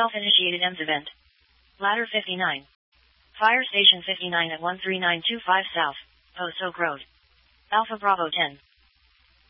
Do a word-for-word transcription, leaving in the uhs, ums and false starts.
Self-initiated E M S event. Ladder fifty-nine. Fire Station fifty-nine at one three nine two five South, Post Oak Road. Alpha Bravo ten.